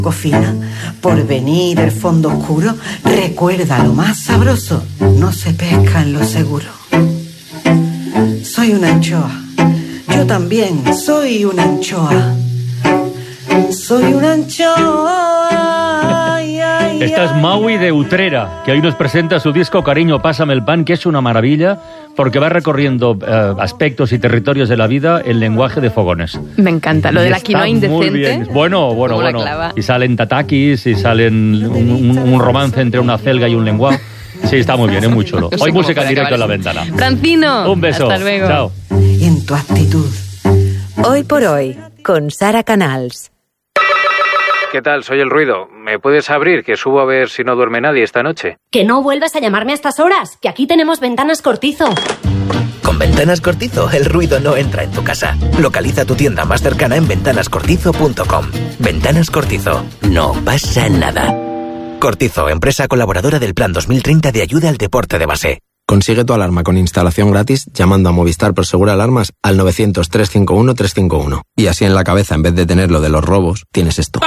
Cocina, por venir el fondo oscuro, recuerda lo más sabroso, no se pesca en lo seguro. Soy una anchoa, yo también soy una anchoa. Soy una anchoa. Esta es Maui de Utrera, que hoy nos presenta su disco Cariño, Pásame el Pan, que es una maravilla, porque va recorriendo aspectos y territorios de la vida en lenguaje de fogones. Me encanta, lo de la quinoa indecente. Muy bien. Bueno. Y salen tatakis, y salen un romance entre una celga y un lenguado. Sí, está muy bien, es muy chulo. Hoy música en directo en La Ventana. Francino, un beso. Hasta luego. Chao. Y en tu actitud. Hoy por hoy, con Sara Canals. ¿Qué tal? Soy El Ruido. ¿Me puedes abrir, que subo a ver si no duerme nadie esta noche? Que no vuelvas a llamarme a estas horas, que aquí tenemos Ventanas Cortizo. Con Ventanas Cortizo, el ruido no entra en tu casa. Localiza tu tienda más cercana en ventanascortizo.com. Ventanas Cortizo. No pasa nada. Cortizo, empresa colaboradora del Plan 2030 de ayuda al deporte de base. Consigue tu alarma con instalación gratis llamando a Movistar Prosegur Alarmas al 900-351-351. Y así en la cabeza, en vez de tener lo de los robos, tienes esto.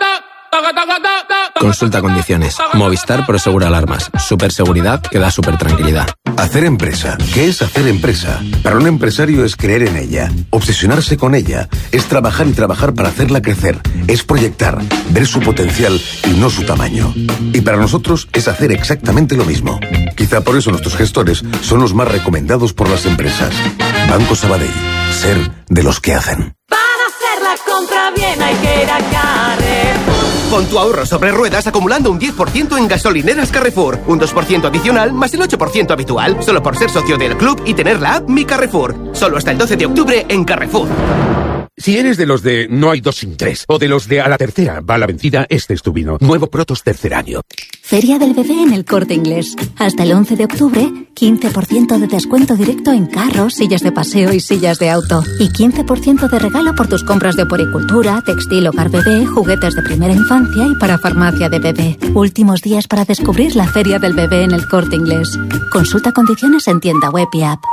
Consulta condiciones. Movistar Prosegur Alarmas. Superseguridad que da supertranquilidad. Hacer empresa. ¿Qué es hacer empresa? Para un empresario es creer en ella, obsesionarse con ella, es trabajar y trabajar para hacerla crecer, es proyectar, ver su potencial y no su tamaño. Y para nosotros es hacer exactamente lo mismo. Quizá por eso nuestros gestores son los más recomendados por las empresas. Banco Sabadell. Ser de los que hacen. Para hacer la compra bien hay que ir a Carrefour. Pon tu ahorro sobre ruedas acumulando un 10% en gasolineras Carrefour. Un 2% adicional más el 8% habitual. Solo por ser socio del club y tener la app Mi Carrefour. Solo hasta el 12 de octubre en Carrefour. Si eres de los de no hay dos sin tres, o de los de a la tercera va la vencida, este es tu vino. Nuevo Protos tercer año. Feria del Bebé en El Corte Inglés. Hasta el 11 de octubre, 15% de descuento directo en carros, sillas de paseo y sillas de auto. Y 15% de regalo por tus compras de puericultura, textil, hogar bebé, juguetes de primera infancia y para farmacia de bebé. Últimos días para descubrir la Feria del Bebé en El Corte Inglés. Consulta condiciones en tienda web y app.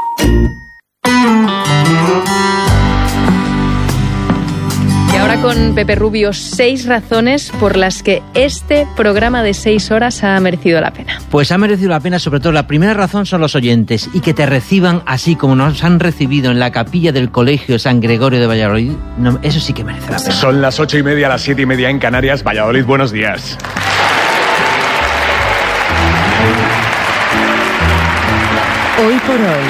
Y ahora con Pepe Rubio, 6 razones por las que este programa de 6 horas ha merecido la pena. Pues ha merecido la pena, sobre todo la primera razón son los oyentes, y que te reciban así como nos han recibido en la capilla del Colegio San Gregorio de Valladolid, no, eso sí que merece la pena. Son las 8:30, las 7:30 en Canarias. Valladolid, buenos días. Hoy por hoy,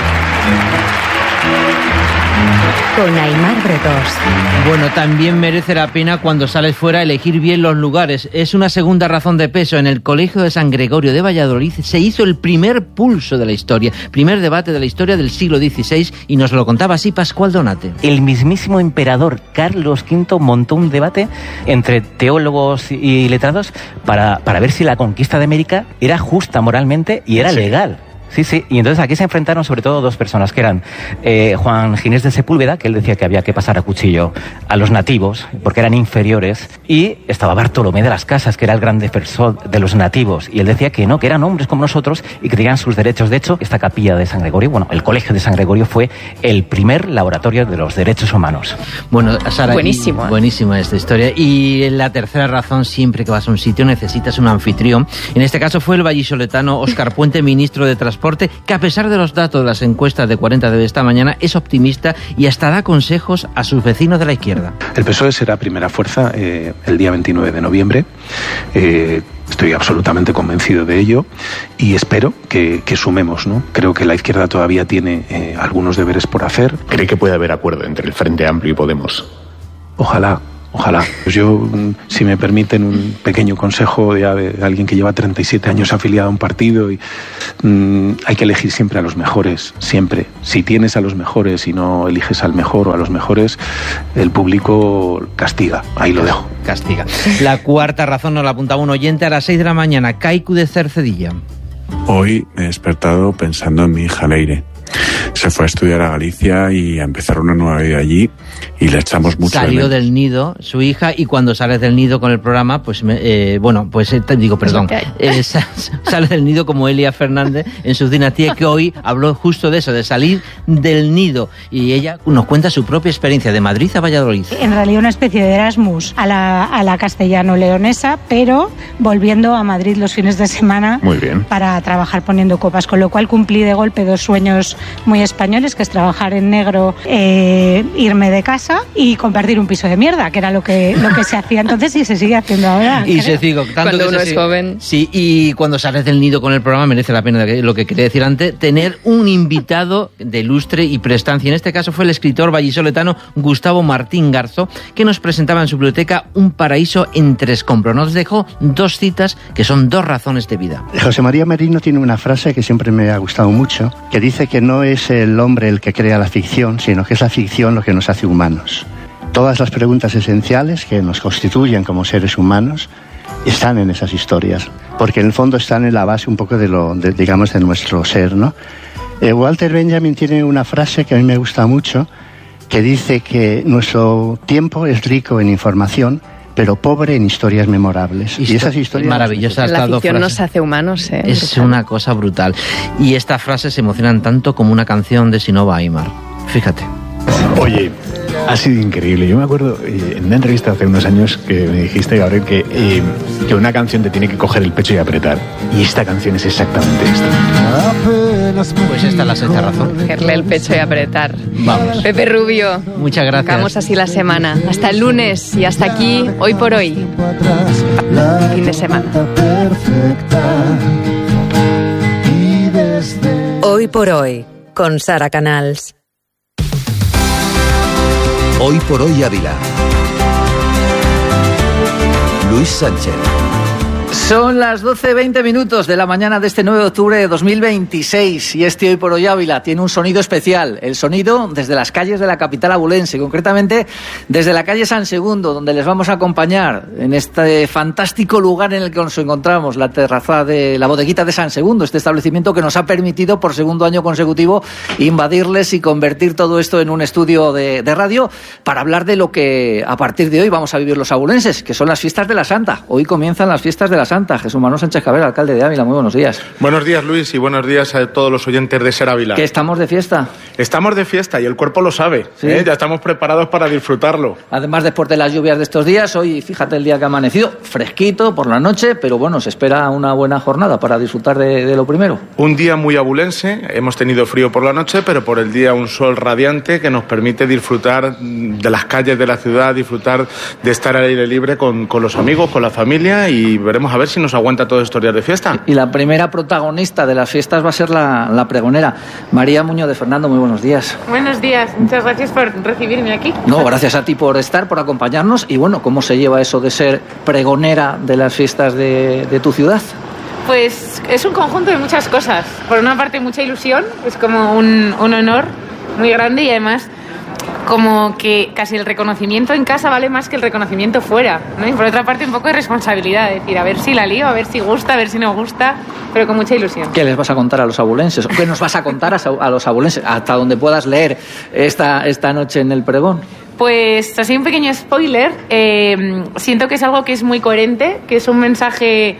con Aimar Bretós. Bueno, también merece la pena cuando sales fuera elegir bien los lugares. Es una segunda razón de peso. En el Colegio de San Gregorio de Valladolid se hizo el primer pulso de la historia, primer debate de la historia del siglo XVI, y nos lo contaba así Pascual Donate. El mismísimo emperador Carlos V montó un debate entre teólogos y letrados para ver si la conquista de América era justa moralmente y era legal. Sí, y entonces aquí se enfrentaron sobre todo dos personas, que eran Juan Ginés de Sepúlveda, que él decía que había que pasar a cuchillo a los nativos, porque eran inferiores, y estaba Bartolomé de las Casas, que era el gran defensor de los nativos, y él decía que no, que eran hombres como nosotros y que tenían sus derechos. De hecho, esta capilla de San Gregorio, bueno, el Colegio de San Gregorio fue el primer laboratorio de los derechos humanos. Bueno, Sara, buenísimo, buenísima esta historia. Y la tercera razón, siempre que vas a un sitio necesitas un anfitrión. En este caso fue el vallisoletano Óscar Puente, ministro de Transporte, que a pesar de los datos de las encuestas de 40 de esta mañana es optimista y hasta da consejos a sus vecinos de la izquierda. El PSOE será primera fuerza el día 29 de noviembre. Estoy absolutamente convencido de ello y espero que sumemos, ¿no? Creo que la izquierda todavía tiene algunos deberes por hacer. ¿Cree que puede haber acuerdo entre el Frente Amplio y Podemos? Ojalá. Pues yo, si me permiten un pequeño consejo de alguien que lleva 37 años afiliado a un partido, y hay que elegir siempre a los mejores, siempre. Si tienes a los mejores y no eliges al mejor o a los mejores, el público castiga. Ahí lo dejo. Castiga. La cuarta razón nos la apuntaba un oyente a las 6 de la mañana, Kaiku de Cercedilla. Hoy me he despertado pensando en mi hija Leire. se fue a estudiar a Galicia y a empezar una nueva vida allí, y le echamos mucho de Salió menos. del nido su hija, y cuando sales del nido con el programa, sale del nido como Elia Fernández en su dinastía, que hoy habló justo de eso, de salir del nido, y ella nos cuenta su propia experiencia de Madrid a Valladolid. En realidad una especie de Erasmus a la castellano-leonesa, pero volviendo a Madrid los fines de semana. Muy bien. Para trabajar poniendo copas, con lo cual cumplí de golpe 2 sueños muy españoles, que es trabajar en negro, irme de casa y compartir un piso de mierda, que era lo que se hacía entonces y se sigue haciendo ahora. Y se sigue, tanto cuando que uno es joven. Sí, y cuando sales del nido con el programa merece la pena, lo que quería decir antes, tener un invitado de lustre y prestancia. En este caso fue el escritor vallisoletano Gustavo Martín Garzo, que nos presentaba en su biblioteca Un paraíso entre escombros. Nos dejó 2 citas que son 2 razones de vida. José María Merino tiene una frase que siempre me ha gustado mucho, que dice que no es el hombre el que crea la ficción, sino que es la ficción lo que nos hace humanos. Todas las preguntas esenciales que nos constituyen como seres humanos están en esas historias, porque en el fondo están en la base un poco de nuestro ser, ¿no? Walter Benjamin tiene una frase que a mí me gusta mucho, que dice que nuestro tiempo es rico en información, pero pobre en historias memorables. Y esas historias maravillosas. La ficción nos hace humanos, Es brutal. Una cosa brutal. Y estas frases se emocionan tanto como una canción de Sinova Aimar. Fíjate. Oye, ha sido increíble. Yo me acuerdo en una entrevista hace unos años que me dijiste, Gabriel, que una canción te tiene que coger el pecho y apretar. Y esta canción es exactamente esto. Pues esta es la 6ª razón. Cogerle el pecho y apretar. Vamos. Pepe Rubio. Muchas gracias. Acabamos así la semana. Hasta el lunes y hasta aquí, Hoy por Hoy. Fin de semana. Hoy por Hoy, con Sara Canals. Hoy por Hoy Ávila. Luis Sánchez. Son las 12:20 de la mañana de este 9 de octubre de 2026 y este Hoy por Hoy Ávila tiene un sonido especial, el sonido desde las calles de la capital abulense, concretamente desde la calle San Segundo, donde les vamos a acompañar en este fantástico lugar en el que nos encontramos, la terraza de la bodeguita de San Segundo, este establecimiento que nos ha permitido por segundo año consecutivo invadirles y convertir todo esto en un estudio de radio para hablar de lo que a partir de hoy vamos a vivir los abulenses, que son las fiestas de la Santa. Hoy comienzan las fiestas de la Santa. Jesús Manuel Sánchez Cabrera, alcalde de Ávila, muy buenos días. Buenos días, Luis, y buenos días a todos los oyentes de Ser Ávila. ¿Que estamos de fiesta? Estamos de fiesta y el cuerpo lo sabe, ¿sí? Ya estamos preparados para disfrutarlo. Además, después de las lluvias de estos días, hoy fíjate el día que ha amanecido, fresquito por la noche, pero bueno, se espera una buena jornada para disfrutar de lo primero. Un día muy abulense, hemos tenido frío por la noche, pero por el día un sol radiante que nos permite disfrutar de las calles de la ciudad, disfrutar de estar al aire libre con los amigos, con la familia, y veremos a ver si nos aguanta todo estos días de fiesta. Y la primera protagonista de las fiestas va a ser la pregonera, María Muñoz de Fernando. Muy buenos días. Buenos días, muchas gracias por recibirme aquí. No, gracias a ti por estar, por acompañarnos. Y bueno, ¿cómo se lleva eso de ser pregonera de las fiestas de tu ciudad? Pues es un conjunto de muchas cosas. Por una parte, mucha ilusión, es como un honor muy grande, y además como que casi el reconocimiento en casa vale más que el reconocimiento fuera, ¿no? Y por otra parte un poco de responsabilidad, es decir, a ver si la lío, a ver si gusta, a ver si no gusta, pero con mucha ilusión. ¿Qué les vas a contar a los abulenses? ¿Qué nos vas a contar a los abulenses? Hasta donde puedas leer esta noche en el pregón. Pues así un pequeño spoiler, siento que es algo que es muy coherente, que es un mensaje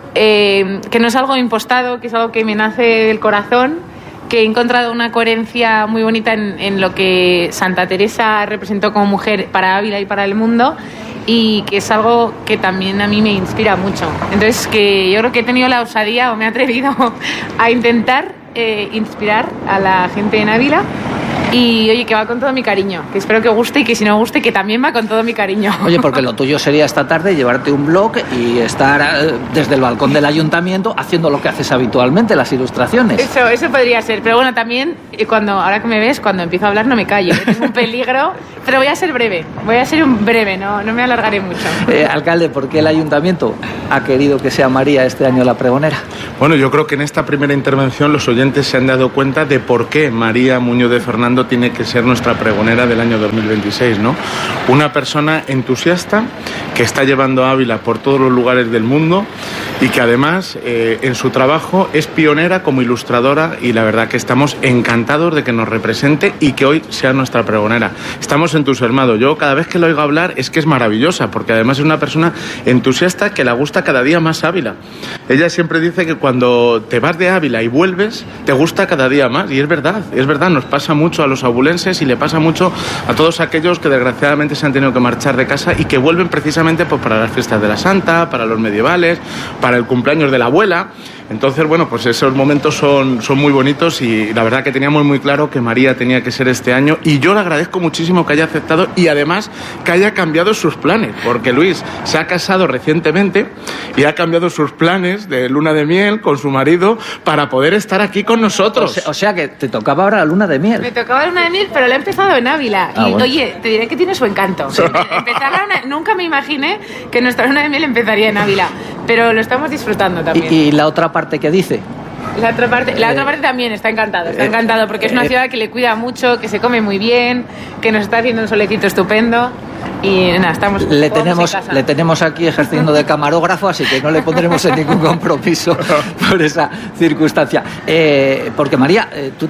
que no es algo impostado, que es algo que me nace del corazón, que he encontrado una coherencia muy bonita en lo que Santa Teresa representó como mujer para Ávila y para el mundo, y que es algo que también a mí me inspira mucho. Entonces, que yo creo que he tenido la osadía, o me he atrevido a intentar inspirar a la gente en Ávila. Y oye, que va con todo mi cariño, que espero que guste, y que si no guste, que también va con todo mi cariño. Oye, porque lo tuyo sería esta tarde llevarte un blog y estar desde el balcón del ayuntamiento haciendo lo que haces habitualmente, las ilustraciones. Eso podría ser, pero bueno, también ahora que me ves, cuando empiezo a hablar no me callo, es un peligro, pero voy a ser breve, no me alargaré mucho. Alcalde, ¿por qué el ayuntamiento ha querido que sea María este año la pregonera? Bueno, yo creo que en esta primera intervención los oyentes se han dado cuenta de por qué María Muñoz de Fernando tiene que ser nuestra pregonera del año 2026, ¿no? Una persona entusiasta que está llevando a Ávila por todos los lugares del mundo, y que además en su trabajo es pionera como ilustradora, y la verdad que estamos encantados de que nos represente y que hoy sea nuestra pregonera. Estamos entusiasmados. Yo cada vez que lo oigo hablar es que es maravillosa, porque además es una persona entusiasta que le gusta cada día más Ávila. Ella siempre dice que cuando te vas de Ávila y vuelves, te gusta cada día más, y es verdad, nos pasa mucho a los abulenses y le pasa mucho a todos aquellos que desgraciadamente se han tenido que marchar de casa y que vuelven precisamente pues para las fiestas de la Santa, para los medievales, para el cumpleaños de la abuela. Entonces, bueno, pues esos momentos son muy bonitos, y la verdad que teníamos muy claro que María tenía que ser este año, y yo le agradezco muchísimo que haya aceptado y además que haya cambiado sus planes, porque Luis se ha casado recientemente y ha cambiado sus planes de luna de miel con su marido para poder estar aquí con nosotros. O sea que te tocaba ahora la luna de miel. Me tocaba la luna de miel, pero la he empezado en Ávila. Y bueno, oye, te diré que tiene su encanto. Sí. Nunca me imaginé que nuestra luna de miel empezaría en Ávila, pero lo estamos disfrutando también. ¿Y la otra parte que dice? La otra parte también está encantado porque es una ciudad que le cuida mucho, que se come muy bien, que nos está haciendo un solecito estupendo. Y nada, le tenemos aquí ejerciendo de camarógrafo, así que no le pondremos en ningún compromiso por esa circunstancia. Porque María, tú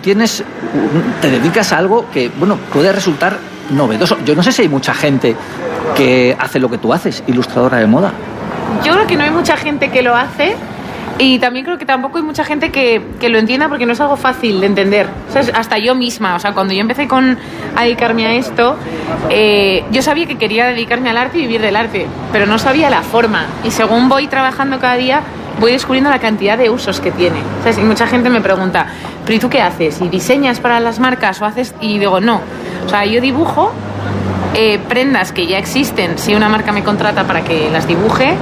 te dedicas a algo que, bueno, puede resultar novedoso. Yo no sé si hay mucha gente que hace lo que tú haces, ilustradora de moda. Yo creo que no hay mucha gente que lo hace. Y también creo que tampoco hay mucha gente que lo entienda, porque no es algo fácil de entender. O sea, hasta yo misma, o sea, cuando yo empecé a dedicarme a esto, yo sabía que quería dedicarme al arte y vivir del arte, pero no sabía la forma. Y según voy trabajando cada día, voy descubriendo la cantidad de usos que tiene. O sea, y mucha gente me pregunta, ¿pero y tú qué haces? ¿Y diseñas para las marcas o haces...? Y digo, no. O sea, yo dibujo prendas que ya existen, si una marca me contrata para que las dibuje,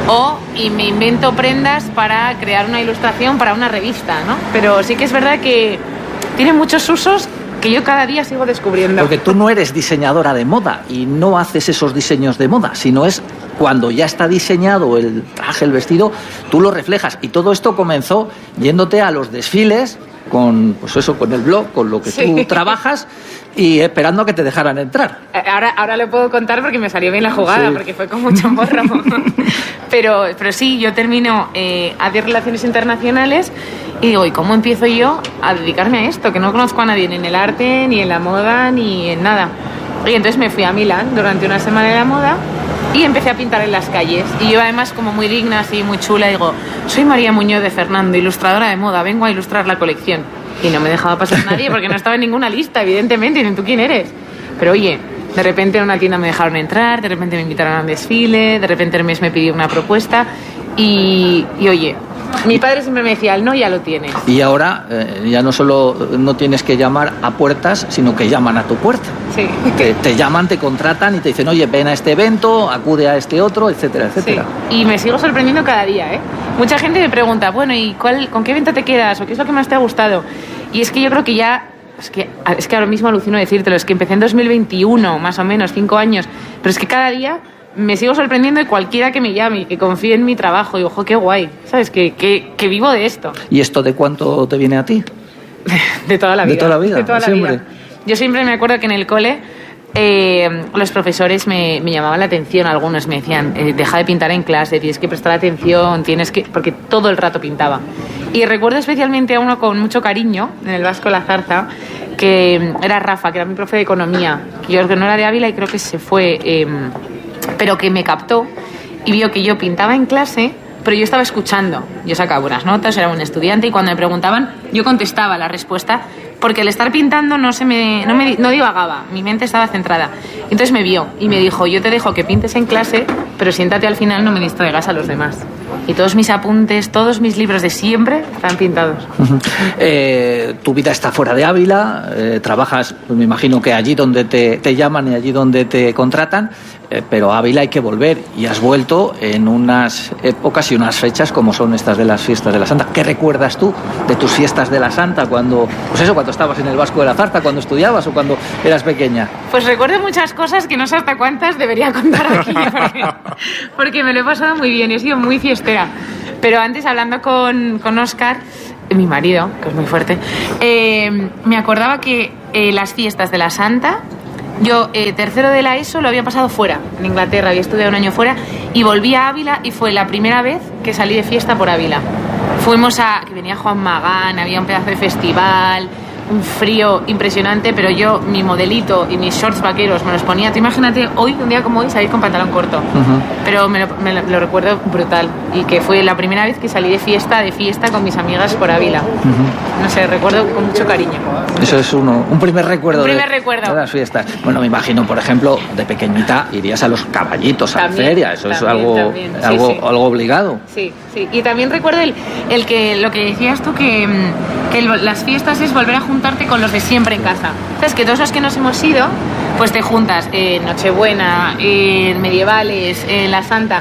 y me invento prendas para crear una ilustración para una revista, ¿no? Pero sí que es verdad que tiene muchos usos que yo cada día sigo descubriendo. Porque tú no eres diseñadora de moda y no haces esos diseños de moda, sino es cuando ya está diseñado el traje, el vestido, tú lo reflejas. Y todo esto comenzó yéndote a los desfiles con el blog, con lo que tú trabajas, y esperando a que te dejaran entrar. Ahora lo puedo contar porque me salió bien la jugada, porque fue con mucho morro. pero sí, yo termino a 10 relaciones internacionales y digo, ¿y cómo empiezo yo a dedicarme a esto? Que no conozco a nadie ni en el arte, ni en la moda, ni en nada. Y entonces me fui a Milán durante una semana de la moda y empecé a pintar en las calles. Y yo además, como muy digna, así muy chula, digo, soy María Muñoz de Fernando, ilustradora de moda, vengo a ilustrar la colección. Y no me dejaba pasar nadie porque no estaba en ninguna lista, evidentemente, ni tú quién eres. Pero oye, de repente en una tienda me dejaron entrar, de repente me invitaron a un desfile, de repente Hermès me pidió una propuesta y oye, mi padre siempre me decía, el no ya lo tienes. Y ahora ya no solo no tienes que llamar a puertas, sino que llaman a tu puerta. Sí. Te llaman, te contratan y te dicen, oye, ven a este evento, acude a este otro, etcétera, etcétera. Sí. Y me sigo sorprendiendo cada día, ¿eh? Mucha gente me pregunta, bueno, ¿y con qué evento te quedas? ¿O qué es lo que más te ha gustado? Y es que yo creo que ya... Es que ahora mismo alucino decírtelo, es que empecé en 2021, más o menos, 5 años, pero es que cada día me sigo sorprendiendo de cualquiera que me llame y que confíe en mi trabajo y ojo, qué guay, ¿sabes? Que vivo de esto. ¿Y esto de cuánto te viene a ti? De toda la vida. De toda la vida, de toda la siempre. Vida. Yo siempre me acuerdo que en el cole los profesores me llamaban la atención, algunos me decían, deja de pintar en clase, tienes que prestar atención, porque todo el rato pintaba. Y recuerdo especialmente a uno con mucho cariño, en el Vasco La Zarza, que era Rafa, que era mi profe de economía, que yo no era de Ávila y creo que se fue, pero que me captó y vio que yo pintaba en clase, pero yo estaba escuchando. Yo sacaba buenas notas, era un estudiante y cuando me preguntaban, yo contestaba la respuesta, porque al estar pintando no divagaba, mi mente estaba centrada. Entonces me vio y me dijo, yo te dejo que pintes en clase, pero siéntate al final, no me distraigas a los demás. Y todos mis apuntes, todos mis libros de siempre están pintados. Tu vida está fuera de Ávila, trabajas, pues me imagino que allí donde te llaman y allí donde te contratan, pero a Ávila hay que volver y has vuelto en unas épocas y unas fechas como son estas de las fiestas de la Santa. ¿Qué recuerdas tú de tus fiestas de la Santa cuando estabas en el Vasco de la Zarza, cuando estudiabas o cuando eras pequeña? Pues recuerdo muchas cosas que no sé hasta cuántas debería contar aquí porque me lo he pasado muy bien, he sido muy fiestera. Pero antes, hablando con Óscar, mi marido, que es muy fuerte, me acordaba que las fiestas de la Santa Yo, tercero de la ESO, lo había pasado fuera, en Inglaterra, había estudiado un año fuera, y volví a Ávila y fue la primera vez que salí de fiesta por Ávila. Fuimos que venía Juan Magán, había un pedazo de festival, un frío impresionante, pero yo, mi modelito y mis shorts vaqueros me los ponía. Tú imagínate, hoy, un día como hoy, salir con pantalón corto. Pero me lo recuerdo brutal. Y que fue la primera vez que salí de fiesta con mis amigas por Ávila. No sé, recuerdo con mucho cariño. Eso es un primer recuerdo. Un primer recuerdo de las fiestas. Bueno, me imagino, por ejemplo, de pequeñita irías a los caballitos, a la feria. Eso es algo obligado. Sí, sí. Y también recuerdo el que lo que decías tú, que las fiestas es volver a juntarte con los de siempre en casa. Sabes que todos los que nos hemos ido, pues te juntas en Nochebuena, en medievales, en la Santa,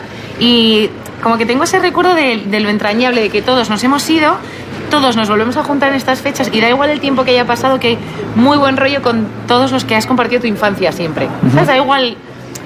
y como que tengo ese recuerdo de lo entrañable de que todos nos hemos ido, todos nos volvemos a juntar en estas fechas y da igual el tiempo que haya pasado, que hay muy buen rollo con todos los que has compartido tu infancia siempre. ¿Sabes? Da igual,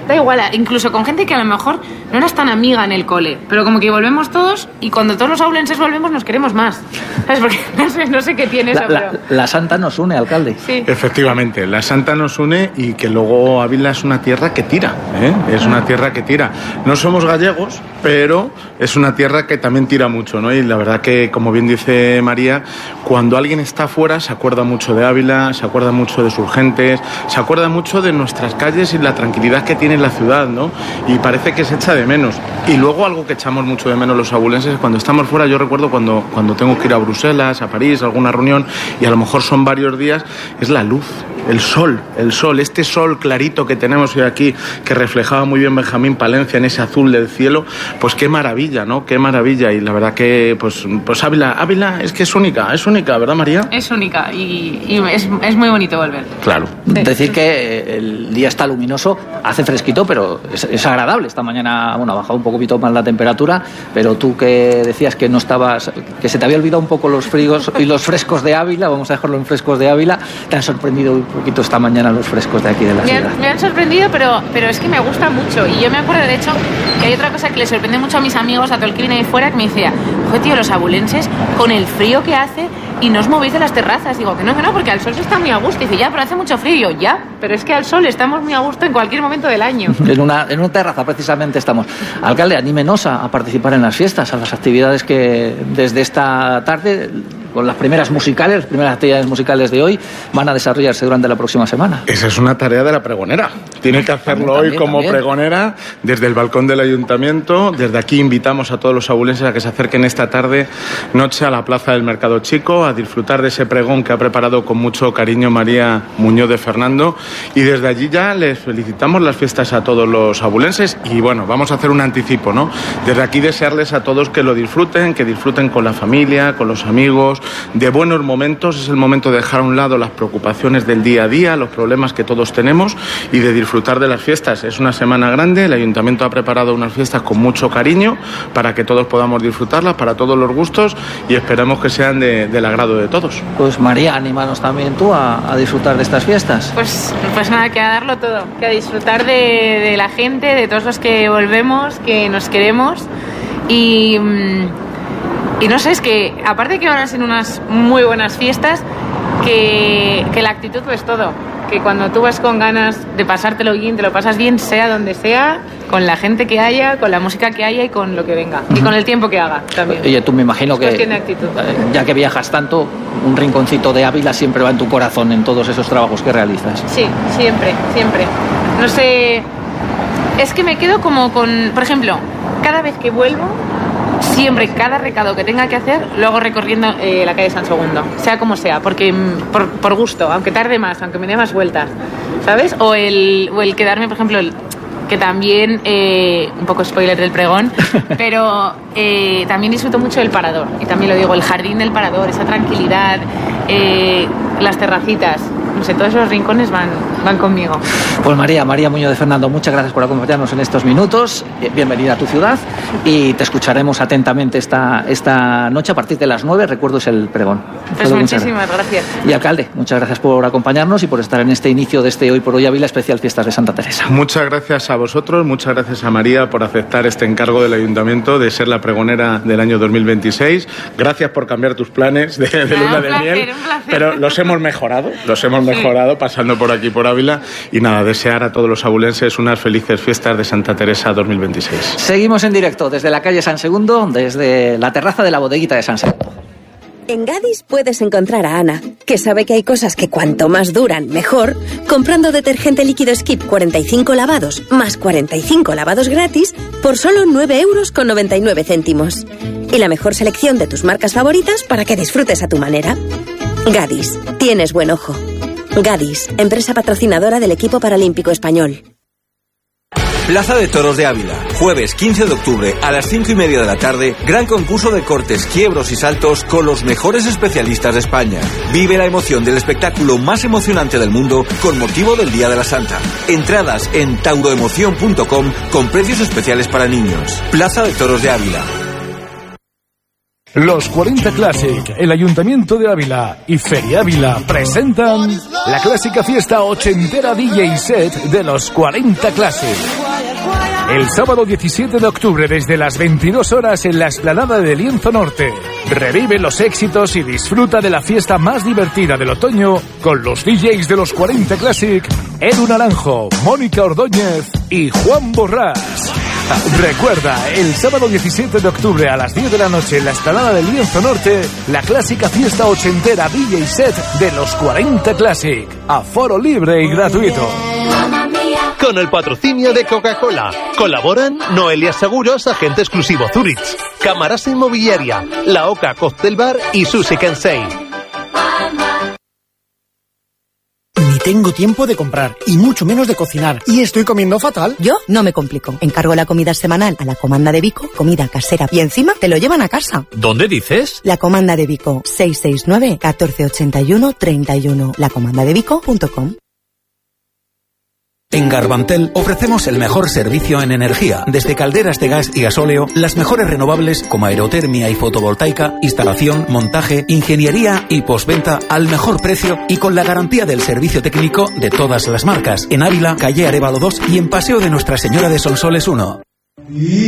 incluso con gente que a lo mejor no eras tan amiga en el cole, pero como que volvemos todos y cuando todos los aulenses volvemos nos queremos más. ¿Sabes? Porque no sé qué tiene eso, pero... La Santa nos une, alcalde. Sí. Efectivamente, la Santa nos une y que luego Ávila es una tierra que tira, ¿eh? Es una tierra que tira. No somos gallegos, pero es una tierra que también tira mucho, ¿no? Y la verdad que, como bien dice María, cuando alguien está fuera se acuerda mucho de Ávila, se acuerda mucho de sus gentes, se acuerda mucho de nuestras calles y la tranquilidad que tiene la ciudad, ¿no? Y parece que se echa de menos. Y luego algo que echamos mucho de menos los abulenses es cuando estamos fuera. Yo recuerdo cuando tengo que ir a Bruselas, a París, a alguna reunión, y a lo mejor son varios días, es la luz, el sol, este sol clarito que tenemos hoy aquí, que reflejaba muy bien Benjamín Palencia en ese azul del cielo. Pues qué maravilla, ¿no? Qué maravilla. Y la verdad que pues Ávila es que es única, ¿verdad, María? Es única y es muy bonito volver. Claro. Sí. Decir que el día está luminoso, hace fresquito, pero es agradable. Esta mañana, bueno, ha bajado un poquito más la temperatura, pero tú que decías que no estabas, que se te había olvidado un poco los fríos y los frescos de Ávila, vamos a dejarlo en frescos de Ávila, ¿te han sorprendido un poquito esta mañana los frescos de aquí de la ciudad? Me han sorprendido, pero es que me gusta mucho. Y yo me acuerdo, de hecho, que hay otra cosa que le sorprende mucho a mis amigos, a todo el que viene ahí fuera, que me decía, oye, tío, los abulenses, con el frío que hace, y no os movéis de las terrazas. Digo, que no, porque al sol se está muy a gusto. Y dice, ya, pero hace mucho frío. Y yo, ya, pero es que al sol estamos muy a gusto en cualquier momento del año. En una terraza, precisamente, estamos. Alcalde, anímenos a participar en las fiestas, a las actividades que desde esta tarde, con las primeras actividades musicales de hoy, van a desarrollarse durante la próxima semana. Esa es una tarea de la pregonera. Tiene que hacerlo hoy como pregonera, desde el balcón del ayuntamiento. Desde aquí invitamos a todos los abulenses a que se acerquen esta noche a la plaza del Mercado Chico, a disfrutar de ese pregón que ha preparado con mucho cariño María Muñoz de Fernando. Y desde allí ya les felicitamos las fiestas a todos los abulenses. Y bueno, vamos a hacer un anticipo, ¿no? Desde aquí desearles a todos que lo disfruten, con la familia, con los amigos, de buenos momentos. Es el momento de dejar a un lado las preocupaciones del día a día, los problemas que todos tenemos, y de disfrutar de las fiestas. Es una semana grande, el ayuntamiento ha preparado unas fiestas con mucho cariño para que todos podamos disfrutarlas, para todos los gustos, y esperemos que sean del agrado de todos. Pues María, anímanos también tú a disfrutar de estas fiestas. Pues nada, que a darlo todo, que a disfrutar de la gente, de todos los que volvemos, que nos queremos. Y no sé, es que aparte que van a ser unas muy buenas fiestas, que la actitud lo es todo. Que cuando tú vas con ganas de pasártelo bien, te lo pasas bien, sea donde sea, con la gente que haya, con la música que haya y con lo que venga. Y con el tiempo que haga también. Oye, tú me imagino es cuestión de actitud. Ya que viajas tanto, un rinconcito de Ávila siempre va en tu corazón en todos esos trabajos que realizas. Sí, siempre. No sé, es que me quedo como con, por ejemplo, cada vez que vuelvo, siempre cada recado que tenga que hacer lo hago recorriendo la calle San Segundo, sea como sea, porque por gusto, aunque tarde más, aunque me dé más vueltas, ¿sabes? O el quedarme, por ejemplo, que también, un poco spoiler del pregón, pero también disfruto mucho del Parador, y también lo digo, el jardín del Parador, esa tranquilidad, las terracitas, no sé, todos esos rincones van conmigo. Pues María Muñoz de Fernando, muchas gracias por acompañarnos en estos minutos. Bienvenida a tu ciudad y te escucharemos atentamente esta noche a partir de las 9. Recuerdo, es el pregón. Pues muchísimas gracias. Y alcalde, muchas gracias por acompañarnos y por estar en este inicio de este Hoy por Hoy Ávila especial Fiestas de Santa Teresa. Muchas gracias a vosotros, muchas gracias a María por aceptar este encargo del ayuntamiento de ser la pregonera del año 2026. Gracias por cambiar tus planes de luna de miel. Un placer. Pero los hemos mejorado mejorado pasando por aquí por Ávila. Y nada, desear a todos los abulenses unas felices fiestas de Santa Teresa 2026. Seguimos en directo desde la calle San Segundo, desde la terraza de la bodeguita de San Segundo. En Gadis puedes encontrar a Ana, que sabe que hay cosas que cuanto más duran, mejor, comprando detergente líquido Skip 45 lavados más 45 lavados gratis por solo 9,99 €. Y la mejor selección de tus marcas favoritas para que disfrutes a tu manera. Gadis, tienes buen ojo. Gadis, empresa patrocinadora del equipo paralímpico español. Plaza de Toros de Ávila, jueves 15 de octubre a las 5:30 de la tarde, gran concurso de cortes, quiebros y saltos con los mejores especialistas de España. Vive la emoción del espectáculo más emocionante del mundo con motivo del Día de la Santa. Entradas en tauroemoción.com con precios especiales para niños. Plaza de Toros de Ávila. Los 40 Classic, el Ayuntamiento de Ávila y Feria Ávila presentan la clásica fiesta ochentera DJ set de los 40 Classic. El sábado 17 de octubre desde las 22 horas en la explanada de Lienzo Norte. Revive los éxitos y disfruta de la fiesta más divertida del otoño con los DJs de los 40 Classic, Edu Naranjo, Mónica Ordóñez y Juan Borrás. Recuerda, el sábado 17 de octubre a las 10 de la noche en la explanada del Lienzo Norte, la clásica fiesta ochentera DJ set de los 40 Classic. Aforo libre y gratuito. Con el patrocinio de Coca-Cola. Colaboran Noelia Seguros, agente exclusivo Zurich, Camarasa Inmobiliaria, La Oca Cocktail Bar y Sushi Kensei. Ni tengo tiempo de comprar, y mucho menos de cocinar, y estoy comiendo fatal. Yo no me complico. Encargo la comida semanal a la comanda de Vico, comida casera, y encima te lo llevan a casa. ¿Dónde dices? La comanda de Vico, 669 1481 31, lacomandadevico.com. En Garbantel ofrecemos el mejor servicio en energía, desde calderas de gas y gasóleo, las mejores renovables como aerotermia y fotovoltaica, instalación, montaje, ingeniería y postventa al mejor precio y con la garantía del servicio técnico de todas las marcas. En Ávila, calle Arévalo 2 y en Paseo de Nuestra Señora de Sonsoles 1.